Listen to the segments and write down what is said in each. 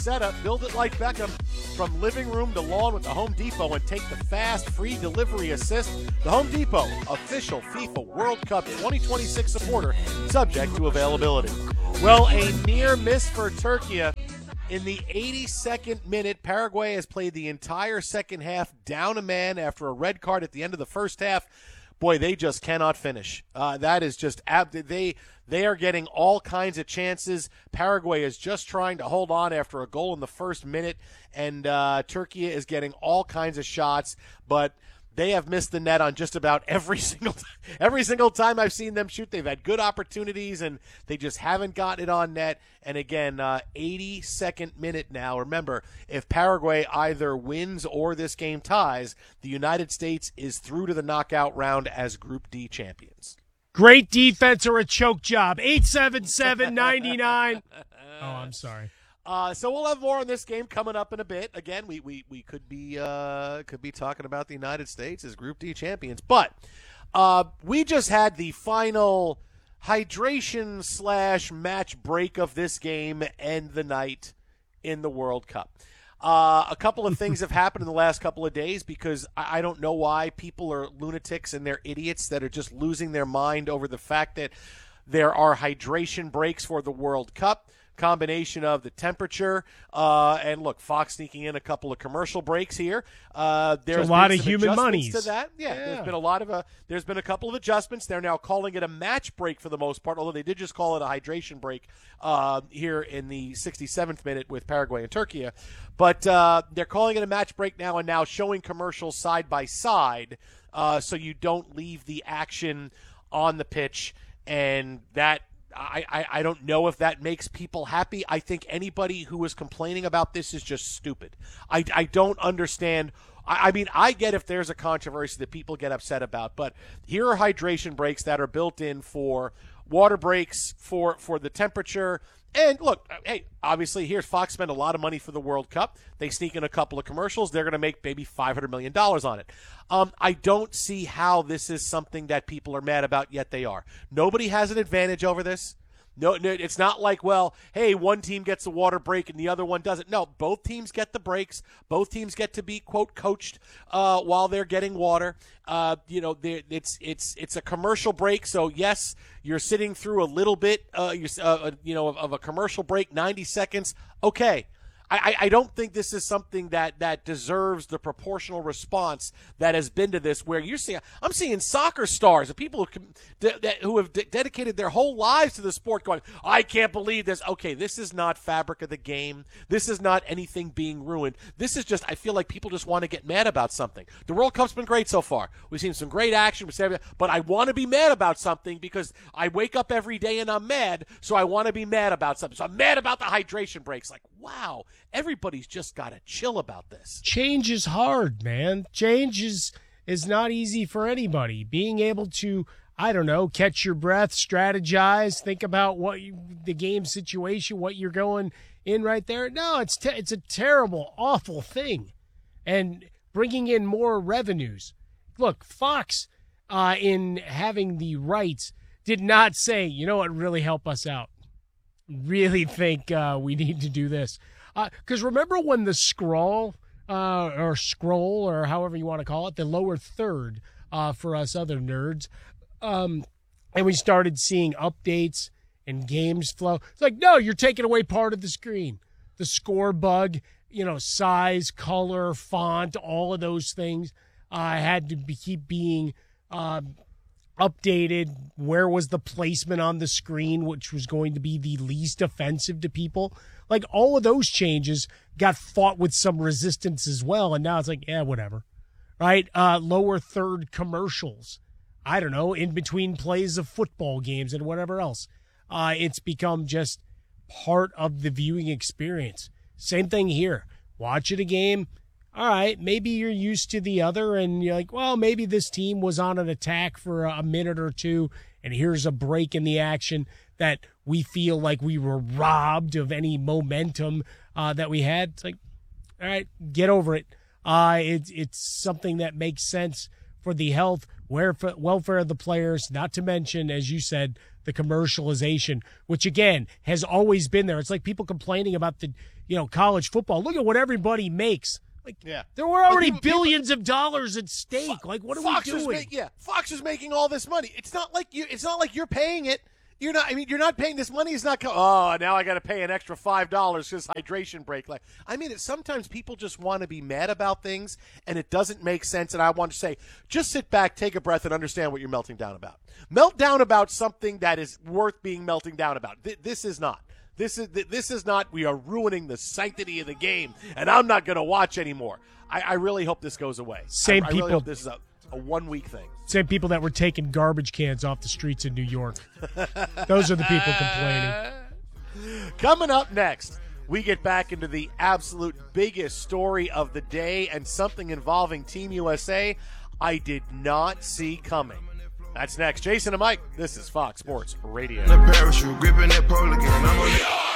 setup. Build it like Beckham. From living room to lawn with the Home Depot and take the fast, free delivery assist. The Home Depot, official FIFA World Cup 2026 supporter, subject to availability. Well, a near miss for Turkey. In the 82nd minute, Paraguay has played the entire second half down a man after a red card at the end of the first half. Boy, they just cannot finish. That is just they are getting all kinds of chances. Paraguay is just trying to hold on after a goal in the first minute, and Turkey is getting all kinds of shots, but they have missed the net on just about every single time I've seen them shoot. They've had good opportunities, and they just haven't gotten it on net. And again, 82nd minute now. Remember, if Paraguay either wins or this game ties, the United States is through to the knockout round as Group D champions. Great defense or a choke job. 877-99. Oh, I'm sorry. So we'll have more on this game coming up in a bit. Again, we could be talking about the United States as Group D champions, but we just had the final hydration / match break of this game end the night in the World Cup. A couple of things have happened in the last couple of days because I don't know why people are lunatics and they're idiots that are just losing their mind over the fact that there are hydration breaks for the World Cup. Combination of the temperature and look, Fox sneaking in a couple of commercial breaks here. There's a lot of human monies to that. Yeah, there's been a couple of adjustments. They're now calling it a match break for the most part, although they did just call it a hydration break here in the 67th minute with Paraguay and Turkey. But they're calling it a match break now and now showing commercials side by side so you don't leave the action on the pitch, and that I don't know if that makes people happy. I think anybody who is complaining about this is just stupid. I don't understand. I mean, I get if there's a controversy that people get upset about, but here are hydration breaks that are built in for water breaks, for the temperature. And look, hey, obviously here's Fox spent a lot of money for the World Cup. They sneak in a couple of commercials. They're going to make maybe $500 million on it. I don't see how this is something that people are mad about, yet they are. Nobody has an advantage over this. No, it's not like, well, hey, one team gets a water break and the other one doesn't. No, both teams get the breaks. Both teams get to be, quote, coached while they're getting water. It's a commercial break, so yes, you're sitting through a little bit, of a commercial break, 90 seconds. Okay. I don't think this is something that deserves the proportional response that has been to this, where I'm seeing soccer stars and people who have dedicated their whole lives to the sport going, I can't believe this. Okay, this is not fabric of the game. This is not anything being ruined. This is just, I feel like people just want to get mad about something. The World Cup's been great so far. We've seen some great action, but I want to be mad about something because I wake up every day and I'm mad, so I want to be mad about something. So I'm mad about the hydration breaks. Like, wow. Everybody's just got to chill about this. Change is hard, man. Change is not easy for anybody. Being able to, I don't know, catch your breath, strategize, think about the game situation, what you're going in right there. No, it's a terrible, awful thing. And bringing in more revenues. Look, Fox, in having the rights, did not say, you know what, really help us out. Really think we need to do this. Because remember when the scroll or however you want to call it, the lower third for us other nerds, and we started seeing updates and games flow. It's like, no, you're taking away part of the screen. The score bug, size, color, font, all of those things had to keep being updated. Where was the placement on the screen, which was going to be the least offensive to people? Like, all of those changes got fought with some resistance as well, and now it's like, whatever, right? Lower third commercials, I don't know, in between plays of football games and whatever else. It's become just part of the viewing experience. Same thing here. Watching a game, all right, maybe you're used to the other, and you're like, well, maybe this team was on an attack for a minute or two, and here's a break in the action that we feel like we were robbed of any momentum that we had. It's like, all right, get over it. It's something that makes sense for the health, welfare of the players, not to mention, as you said, the commercialization, which, again, has always been there. It's like people complaining about the college football. Look at what everybody makes. Like, Yeah. there were already billions of dollars at stake. Like, what are we doing? Fox is making all this money. It's not like you're paying it. You're not paying this money. Is not. Oh, now I got to pay an extra $5 because hydration break. Like, sometimes people just want to be mad about things, and it doesn't make sense. And I want to say, just sit back, take a breath, and understand what you're melting down about. Melt down about something that is worth being melting down about. This is not. This is not. We are ruining the sanctity of the game, and I'm not going to watch anymore. I really hope this goes away. I really hope this is a 1 week thing. Same people that were taking garbage cans off the streets in New York. Those are the people complaining. Coming up next, we get back into the absolute biggest story of the day and something involving Team USA I did not see coming. That's next. Jason and Mike, this is Fox Sports Radio. The parachute, gripping that pole again.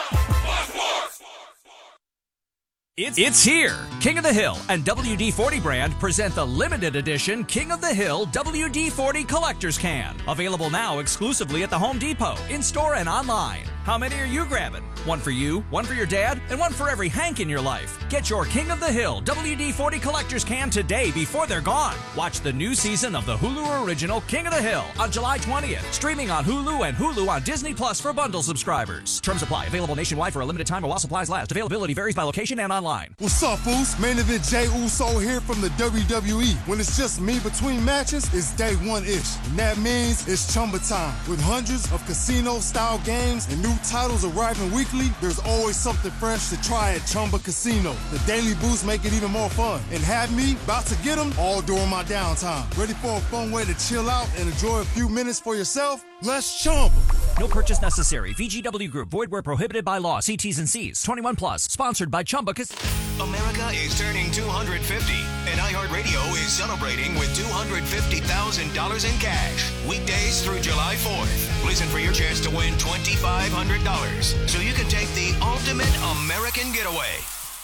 It's here! King of the Hill and WD-40 brand present the limited edition King of the Hill WD-40 Collector's Can. Available now exclusively at the Home Depot, in-store and online. How many are you grabbing? One for you, one for your dad, and one for every Hank in your life. Get your King of the Hill WD-40 Collector's Can today before they're gone. Watch the new season of the Hulu original King of the Hill on July 20th. Streaming on Hulu and Hulu on Disney Plus for bundle subscribers. Terms apply. Available nationwide for a limited time while supplies last. Availability varies by location and online. What's up, Foos? Main event Jey Uso here from the WWE. When it's just me between matches, it's day one-ish. And that means it's Chumba time. With hundreds of casino-style games and new titles arriving weekly, there's always something fresh to try at Chumba Casino. The daily boosts make it even more fun. And have me about to get them all during my downtime. Ready for a fun way to chill out and enjoy a few minutes for yourself? Let's Chumba. No purchase necessary. VGW Group. Void where prohibited by law. See T's and C's. 21 plus. Sponsored by Chumba Casino. America is turning 250, and iHeartRadio is celebrating with $250,000 in cash. Weekdays through July 4th. Listen for your chance to win $2,500, so you can take the ultimate American getaway.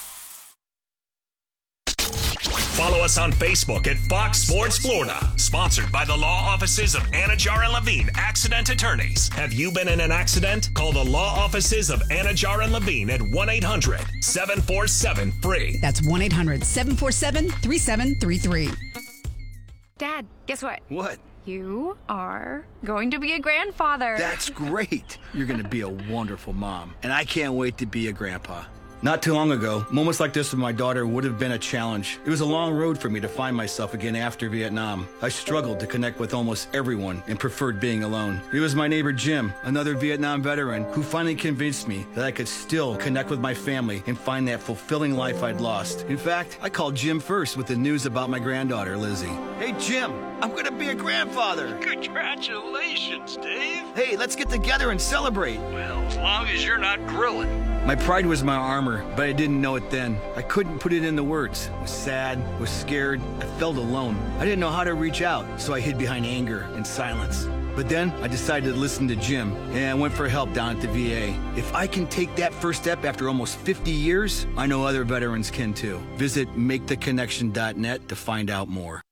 Follow us on Facebook at Fox Sports Florida. Sponsored by the law offices of Anajar and Levine, accident attorneys. Have you been in an accident? Call the law offices of Anajar and Levine at 1-800-747-FREE. That's 1-800-747-3733. Dad, guess what? What? You are going to be a grandfather. That's great. You're going to be a wonderful mom. And I can't wait to be a grandpa. Not too long ago, moments like this with my daughter would have been a challenge. It was a long road for me to find myself again after Vietnam. I struggled to connect with almost everyone and preferred being alone. It was my neighbor Jim, another Vietnam veteran, who finally convinced me that I could still connect with my family and find that fulfilling life I'd lost. In fact, I called Jim first with the news about my granddaughter, Lizzie. Hey, Jim, I'm going to be a grandfather. Congratulations, Dave. Hey, let's get together and celebrate. Well, as long as you're not grilling. My pride was my armor, but I didn't know it then. I couldn't put it into words. I was sad, was scared, I felt alone. I didn't know how to reach out, so I hid behind anger and silence. But then I decided to listen to Jim, and I went for help down at the VA. If I can take that first step after almost 50 years, I know other veterans can too. Visit maketheconnection.net to find out more.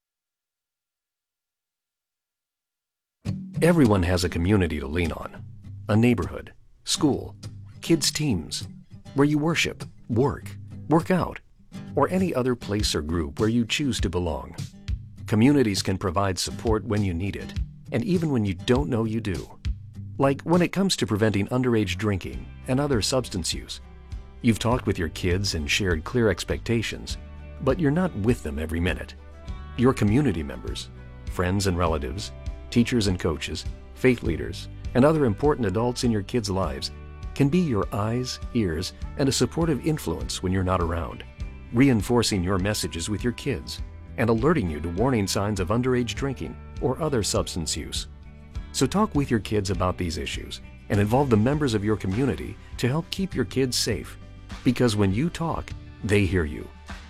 Everyone has a community to lean on. A neighborhood, school, kids' teams, where you worship, work out, or any other place or group where you choose to belong. Communities can provide support when you need it, and even when you don't know you do. Like when it comes to preventing underage drinking and other substance use. You've talked with your kids and shared clear expectations, but you're not with them every minute. Your community members, friends and relatives, teachers and coaches, faith leaders, and other important adults in your kids' lives can be your eyes, ears, and a supportive influence when you're not around, reinforcing your messages with your kids and alerting you to warning signs of underage drinking or other substance use. So talk with your kids about these issues and involve the members of your community to help keep your kids safe, because when you talk, they hear you.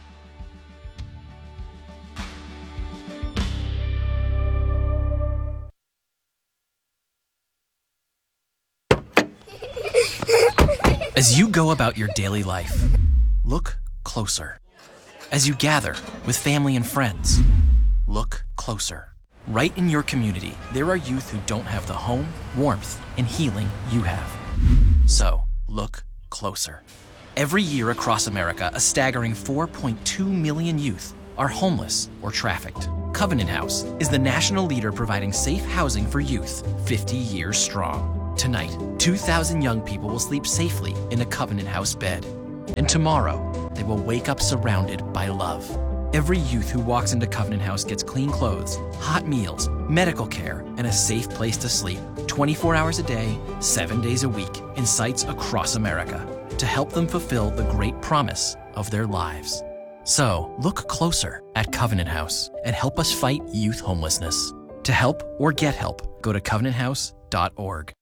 As you go about your daily life, look closer. As you gather with family and friends, look closer. Right in your community, there are youth who don't have the home, warmth, and healing you have. So, look closer. Every year across America, a staggering 4.2 million youth are homeless or trafficked. Covenant House is the national leader providing safe housing for youth 50 years strong. Tonight, 2,000 young people will sleep safely in a Covenant House bed. And tomorrow, they will wake up surrounded by love. Every youth who walks into Covenant House gets clean clothes, hot meals, medical care, and a safe place to sleep 24 hours a day, 7 days a week in sites across America to help them fulfill the great promise of their lives. So, look closer at Covenant House and help us fight youth homelessness. To help or get help, go to covenanthouse.org.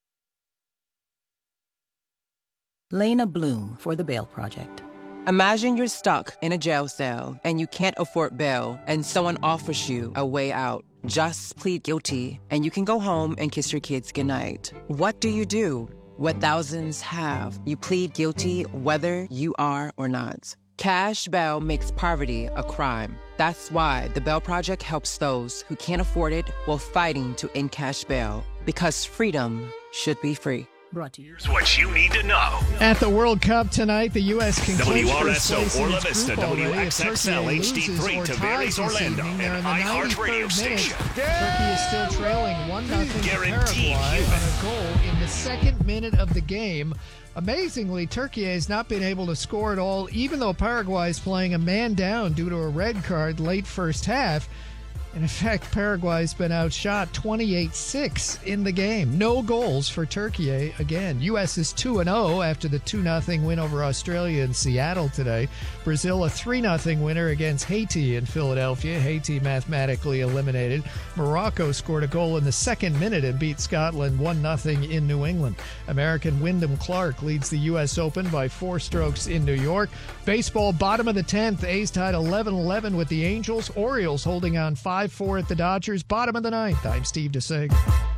Lena Bloom for the Bail Project. Imagine you're stuck in a jail cell and you can't afford bail and someone offers you a way out. Just plead guilty and you can go home and kiss your kids goodnight. What do? What thousands have. You plead guilty whether you are or not. Cash bail makes poverty a crime. That's why the Bail Project helps those who can't afford it while fighting to end cash bail. Because freedom should be free. Brought to you. Here's what you need to know. At the World Cup tonight, the U.S. can clinch first place WRSO in Orla its Vista, group already if WXXL Turkey HD3 loses or Tavares ties this Orlando evening. They're in and the iHeart Radio 93rd minute. Station. Turkey is still trailing 1-0 to Guaranteed Paraguay you on a goal in the second minute of the game. Amazingly, Turkey has not been able to score at all, even though Paraguay is playing a man down due to a red card late first half. And in fact, Paraguay's been outshot 28-6 in the game. No goals for Turkey again. U.S. is 2-0 after the 2-0 win over Australia in Seattle today. Brazil a 3-0 winner against Haiti in Philadelphia. Haiti mathematically eliminated. Morocco scored a goal in the second minute and beat Scotland 1-0 in New England. American Wyndham Clark leads the U.S. Open by 4 strokes in New York. Baseball, bottom of the 10th. A's tied 11-11 with the Angels. Orioles holding on 5-4 at the Dodgers. Bottom of the 9th. I'm Steve DeSig.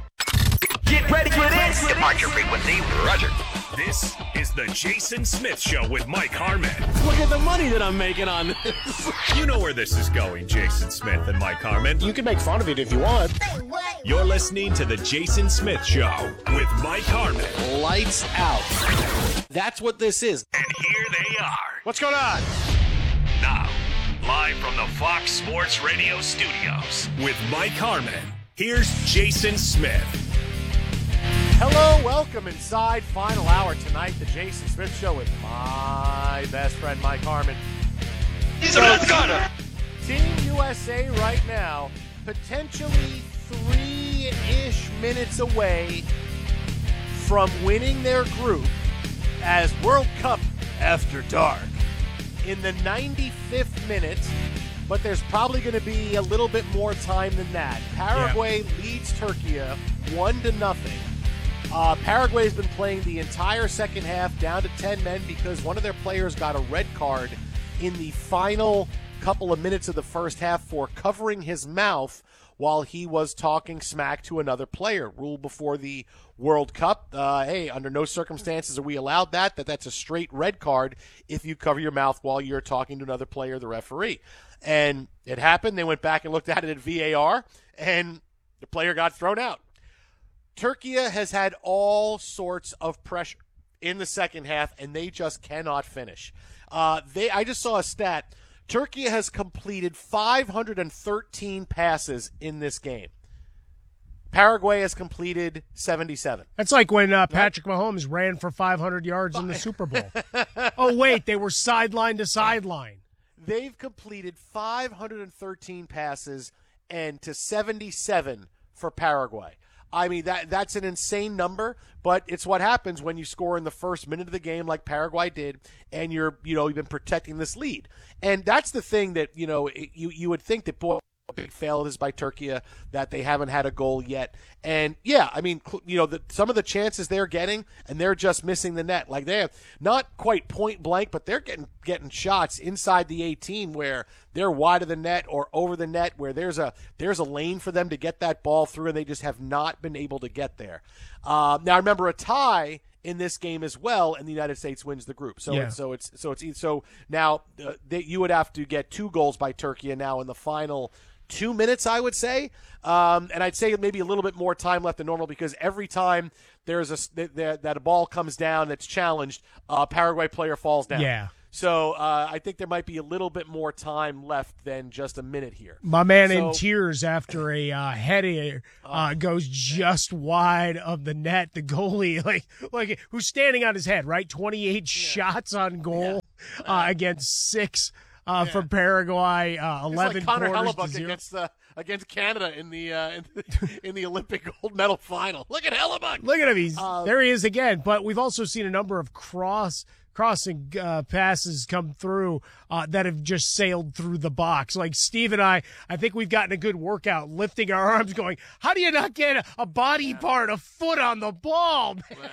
Get ready for this. Depart your frequency. Roger. This is the Jason Smith Show with Mike Harmon. Look at the money that I'm making on this. You know where this is going, Jason Smith and Mike Harmon. You can make fun of it if you want. You're listening to the Jason Smith Show with Mike Harmon. Lights out. That's what this is. And here they are. What's going on? Now, live from the Fox Sports Radio studios with Mike Harmon, here's Jason Smith. Hello, welcome inside final hour tonight, the Jason Smith Show with my best friend Mike Harmon. He's a red gunner. Team USA right now, potentially 3-ish minutes away from winning their group as World Cup After Dark. In the 95th minute, but there's probably going to be a little bit more time than that. Paraguay leads Turkey 1-0. Paraguay's been playing the entire second half down to 10 men because one of their players got a red card in the final couple of minutes of the first half for covering his mouth while he was talking smack to another player. Rule before the World Cup, hey, under no circumstances are we allowed that. That's a straight red card if you cover your mouth while you're talking to another player, the referee. And it happened. They went back and looked at it at VAR, and the player got thrown out. Turkey has had all sorts of pressure in the second half, and they just cannot finish. I just saw a stat. Turkey has completed 513 passes in this game. Paraguay has completed 77. That's like when Patrick Mahomes ran for 500 yards in the Super Bowl. Oh, wait, they were sideline to sideline. They've completed 513 passes and to 77 for Paraguay. I mean, that's an insane number, but it's what happens when you score in the first minute of the game like Paraguay did, and you've been protecting this lead. And that's the thing that, you would think that, boy, big fail is by Turkey that they haven't had a goal yet. And, yeah, I mean, some of the chances they're getting, and they're just missing the net. Like, they're not quite point blank, but they're getting shots inside the 18 where they're wide of the net or over the net where there's a lane for them to get that ball through, and they just have not been able to get there. Now, remember, a tie in this game as well, and the United States wins the group. So now you would have to get 2 goals by Turkey, and now in the final 2 minutes, I would say. And I'd say maybe a little bit more time left than normal because every time there's that a ball comes down that's challenged, a Paraguay player falls down. Yeah. So I think there might be a little bit more time left than just a minute here. My man in tears after a header goes just wide of the net. The goalie, like who's standing on his head, right? 28 shots on goal against 6 from Paraguay. 11 like Connor quarters Hellebuck to 0. against Canada in the Olympic gold medal final. Look at Hellebuck. Look at him. There he is again. But we've also seen a number of crossing passes come through that have just sailed through the box. Like Steve and I think we've gotten a good workout lifting our arms going, how do you not get a body part, a foot on the ball,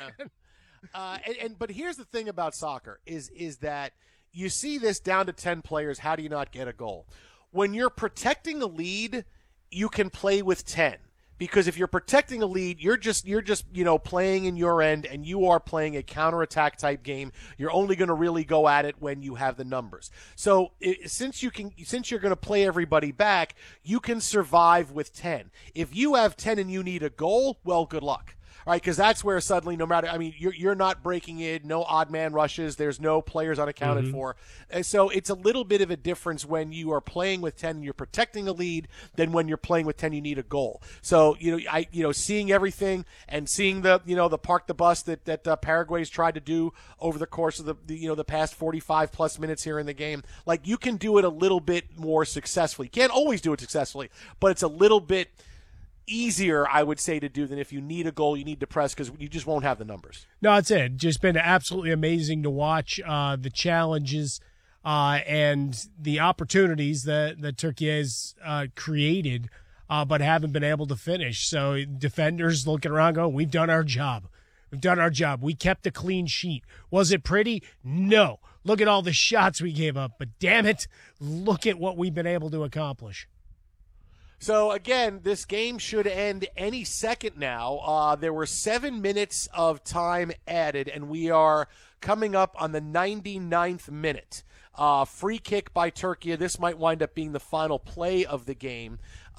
man? But here's the thing about soccer is that you see this down to 10 players. How do you not get a goal? When you're protecting a lead, you can play with 10. Because if you're protecting a lead, you're just playing in your end, and you are playing a counterattack type game. You're only going to really go at it when you have the numbers. So since you're going to play everybody back, you can survive with 10. If you have 10 and you need a goal, well, good luck. All right, because that's where suddenly, no matter, you're not breaking in, no odd man rushes, there's no players unaccounted for. And so it's a little bit of a difference when you are playing with 10 and you're protecting a lead than when you're playing with 10 you need a goal. So, seeing everything and seeing the park the bus that Paraguay's tried to do over the course of the past 45 plus minutes here in the game, like you can do it a little bit more successfully. You can't always do it successfully, but it's a little bit easier, I would say, to do than if you need a goal, you need to press because you just won't have the numbers. No, it's it. Just been absolutely amazing to watch the challenges and the opportunities that Turkey has created, but haven't been able to finish. So defenders looking around going, we've done our job. We've done our job. We kept a clean sheet. Was it pretty? No. Look at all the shots we gave up. But damn it, look at what we've been able to accomplish. So, again, this game should end any second now. There were 7 minutes of time added, and we are coming up on the 99th minute. Free kick by Turkey. This might wind up being the final play of the game.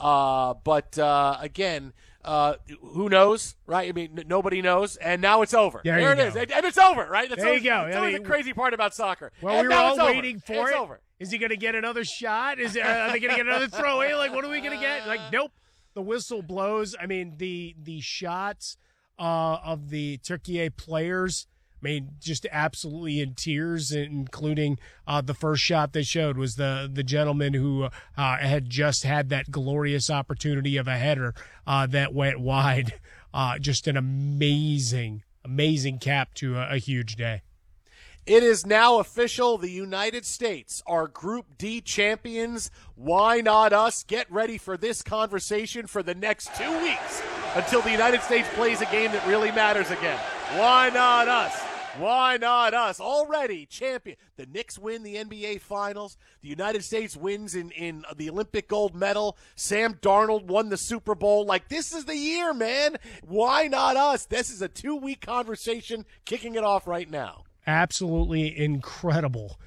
Again, who knows, right? I mean, nobody knows, and now it's over. There it is, and it's over, right? There you go. That's always the crazy part about soccer. Well, and we were all over. waiting for it. Over. Is he going to get another shot? Are they going to get another throw in? Like, what are we going to get? Like, nope. The whistle blows. I mean, the shots of the Turkey players, I mean, just absolutely in tears, including the first shot they showed was the gentleman who had just had that glorious opportunity of a header that went wide. Just an amazing cap to a huge day. It is now official. The United States are Group D champions. Why not us? Get ready for this conversation for the next 2 weeks until the United States plays a game that really matters again. Why not us? Why not us? Already champion. The Knicks win the NBA Finals. The United States wins in the Olympic gold medal. Sam Darnold won the Super Bowl. Like, this is the year, man. Why not us? This is a 2-week conversation kicking it off right now. Absolutely incredible.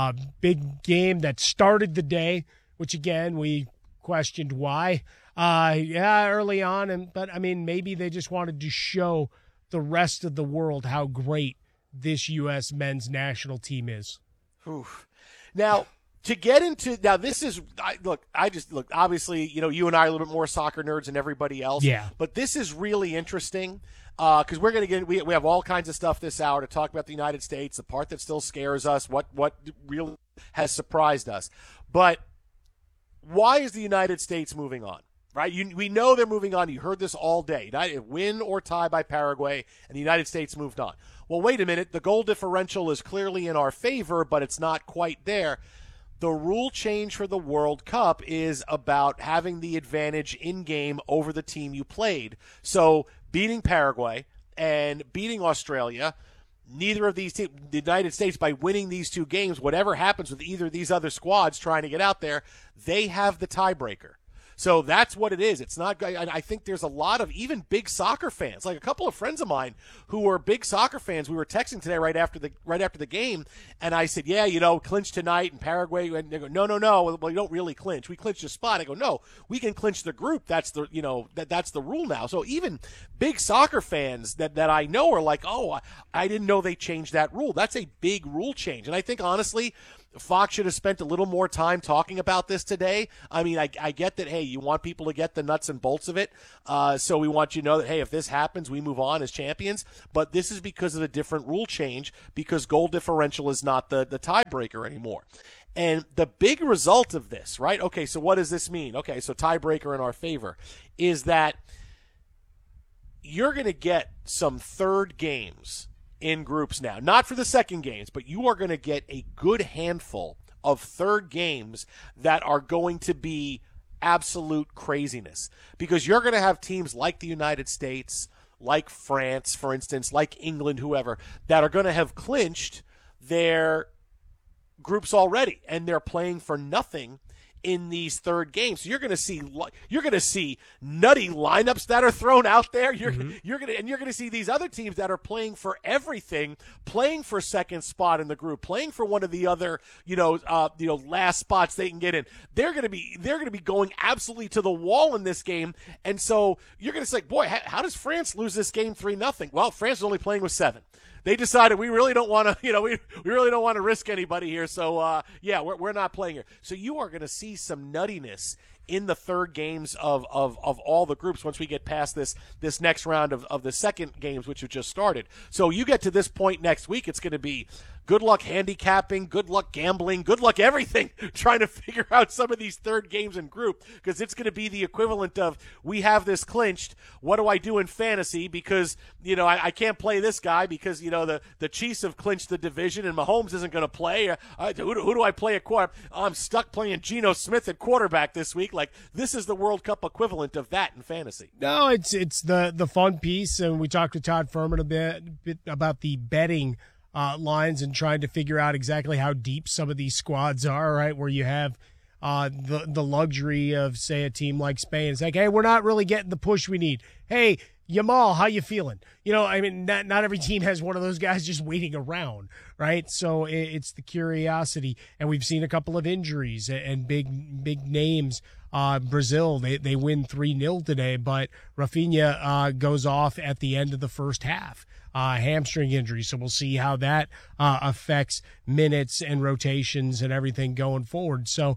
Big game that started the day, which, again, we questioned why. Early on, but, I mean, maybe they just wanted to show the rest of the world how great this U.S. men's national team is. Oof. Now, to get into – now, this is – obviously, you and I are a little bit more soccer nerds than everybody else. Yeah. But this is really interesting because we're going to get – we have all kinds of stuff this hour to talk about the United States, the part that still scares us, what really has surprised us. But why is the United States moving on? Right? We know they're moving on. You heard this all day. Win or tie by Paraguay, and the United States moved on. Well, wait a minute. The goal differential is clearly in our favor, but it's not quite there. The rule change for the World Cup is about having the advantage in-game over the team you played. So beating Paraguay and beating Australia, neither of these teams, the United States, by winning these 2 games, whatever happens with either of these other squads trying to get out there, they have the tiebreaker. So that's what it is. It's not. I think there's a lot of even big soccer fans, like a couple of friends of mine who are big soccer fans. We were texting today right after the game, and I said, yeah, clinch tonight in Paraguay. And they go, no. Well, you don't really clinch. We clinched a spot. I go, no, we can clinch the group. That's the that's the rule now. So even big soccer fans that I know are like, oh, I didn't know they changed that rule. That's a big rule change, and I think honestly, Fox should have spent a little more time talking about this today. I mean, I get that, hey, you want people to get the nuts and bolts of it, so we want you to know that, hey, if this happens, we move on as champions. But this is because of the different rule change, because goal differential is not the tiebreaker anymore. And the big result of this, right? Okay, so what does this mean? Okay, so tiebreaker in our favor is that you're going to get some third games in groups now, not for the second games, but you are going to get a good handful of third games that are going to be absolute craziness, because you're going to have teams like the United States, like France, for instance, like England, whoever, that are going to have clinched their groups already, and they're playing for nothing in these third games. So you're going to see nutty lineups that are thrown out there. You're going to see these other teams that are playing for everything, playing for second spot in the group, playing for one of the other last spots they can get in. They're going to be going absolutely to the wall in this game. And so you're going to say, boy, how does France lose this game 3-0? Well, France is only playing with 7. They decided we really don't want to, we really don't want to risk anybody here. So, we're not playing here. So you are going to see some nuttiness in the third games of all the groups once we get past this next round of the second games, which have just started. So you get to this point next week, it's going to be good luck handicapping, good luck gambling, good luck everything, trying to figure out some of these third games in group, because it's going to be the equivalent of, we have this clinched, what do I do in fantasy? Because, I can't play this guy because, the Chiefs have clinched the division and Mahomes isn't going to play. Who do I play at quarter? I'm stuck playing Geno Smith at quarterback this week. Like, this is the World Cup equivalent of that in fantasy. No, it's the fun piece, and we talked to Todd Furman a bit about the betting lines and trying to figure out exactly how deep some of these squads are, right? Where you have the luxury of, say, a team like Spain. It's like, hey, we're not really getting the push we need. Hey, Yamal, how you feeling? Not every team has one of those guys just waiting around, right? So it's the curiosity, and we've seen a couple of injuries and big names. Brazil, they win 3-0 today, but Rafinha goes off at the end of the first half. Hamstring injury, so we'll see how that affects minutes and rotations and everything going forward. So,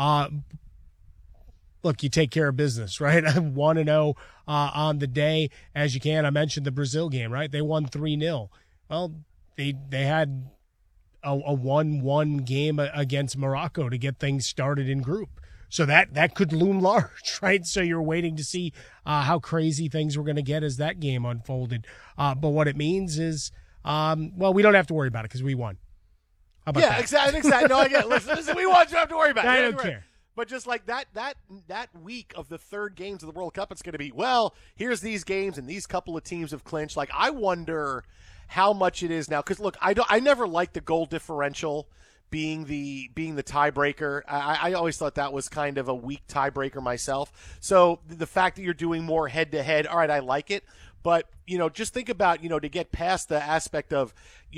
look, you take care of business, right? 1-0 on the day as you can. I mentioned the Brazil game, right? They won 3-0. Well, they had a 1-1 game against Morocco to get things started in group. So that could loom large, right? So you're waiting to see how crazy things were going to get as that game unfolded. But what it means is, we don't have to worry about it because we won. How about that? Exactly. No, I get it. Listen, we want you to have to worry about it. I don't care. But just like that week of the third games of the World Cup, it's going to be, well, here's these games and these couple of teams have clinched. Like, I wonder how much it is now. Because, look, I never liked the goal differential being the tiebreaker. I always thought that was kind of a weak tiebreaker myself. So the fact that you're doing more head-to-head, all right, I like it. But, just think about, to get past the aspect of,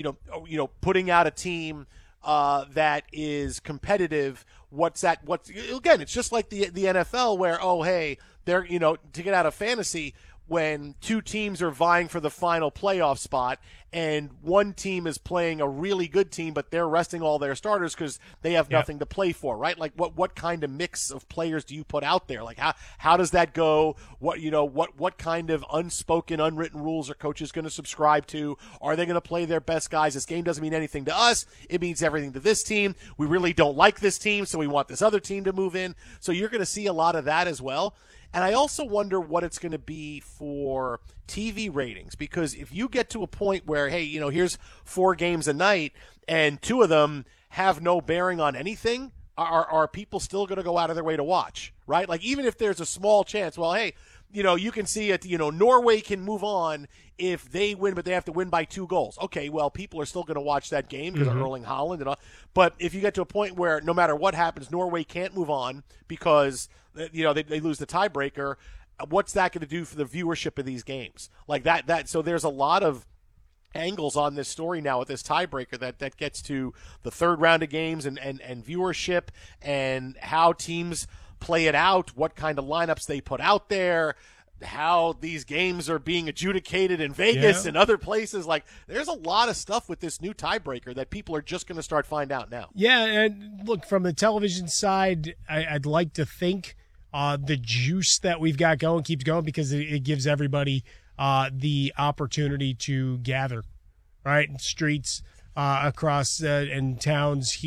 putting out a team that is competitive. Again, it's just like the NFL where, oh, hey, they're, to get out of fantasy, when two teams are vying for the final playoff spot and one team is playing a really good team, but they're resting all their starters because they have nothing to play for, right? Like what kind of mix of players do you put out there? Like how does that go? What kind of unspoken, unwritten rules are coaches going to subscribe to? Are they going to play their best guys? This game doesn't mean anything to us. It means everything to this team. We really don't like this team, so we want this other team to move in. So you're going to see a lot of that as well. And I also wonder what it's going to be for TV ratings, because if you get to a point where, hey, here's 4 games a night and 2 of them have no bearing on anything, are people still going to go out of their way to watch, right? Like, even if there's a small chance, well, hey, you can see it, Norway can move on if they win, but they have to win by 2 goals. Okay, well, people are still going to watch that game because of Erling Haaland and all. But if you get to a point where no matter what happens, Norway can't move on because they lose the tiebreaker. What's that going to do for the viewership of these games? Like that. So there's a lot of angles on this story now with this tiebreaker that gets to the third round of games and viewership and how teams play it out, what kind of lineups they put out there, how these games are being adjudicated in Vegas and other places. Like, there's a lot of stuff with this new tiebreaker that people are just going to start find out now. Yeah, and look, from the television side, I'd like to think the juice that we've got going keeps going because it gives everybody the opportunity to gather, right? Streets across and towns